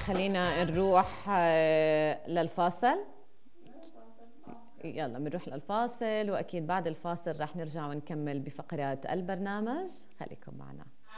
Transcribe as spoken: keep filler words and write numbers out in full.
خلينا نروح آه، للفاصل. يلا بنروح للفاصل، وأكيد بعد الفاصل رح نرجع ونكمل بفقرات البرنامج. خليكم معنا.